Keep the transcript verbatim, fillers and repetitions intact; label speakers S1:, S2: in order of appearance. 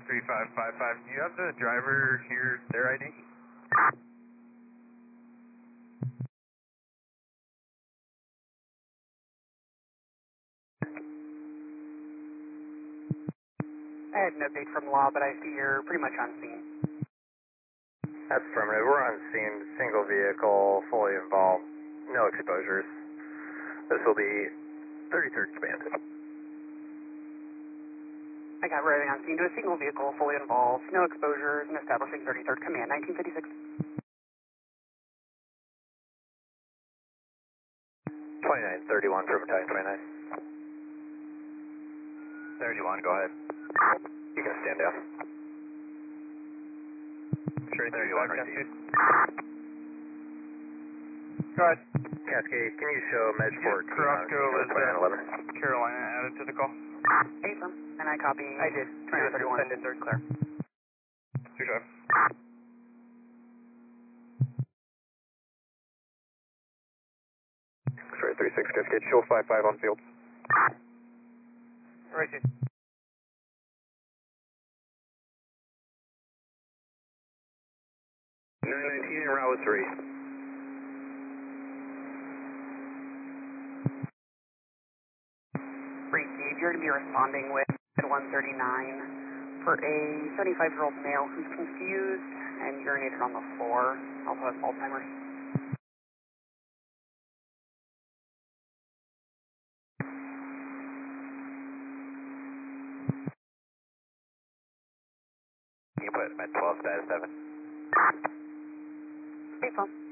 S1: three five five five, do you have the driver here, their I D?
S2: I had an update from law, but I see you're pretty much on scene.
S3: That's affirmative. We're on scene, single vehicle, fully involved, no exposures. This will be thirty-third command.
S2: I got riding on scene to a single vehicle, fully involved, no exposures, and establishing thirty-third command, nineteen fifty-six.
S3: twenty-nine thirty-one for battalion twenty-nine.
S1: thirty-one, go ahead.
S3: You can stand down.
S1: Straight thirty-one, receive.
S3: Go ahead. Cascade, can you show Med fourteen
S1: Carrasco,
S3: on twenty-nine eleven?
S1: Carolina added to the call.
S2: Hey, firm. And I copy.
S4: I did.
S2: twenty-nine thirty-one.
S4: Suspended, third clear.
S1: two five.
S3: X-ray three six fifty, show five five on field.
S4: Right, dude.
S3: nine nineteen in route three.
S2: Receive. You're going to be responding with one thirty-nine for a seventy-five-year-old male who's confused and urinated on the floor. Also has Alzheimer's.
S3: Can you put Med twelve status seven?
S2: Hey, phone.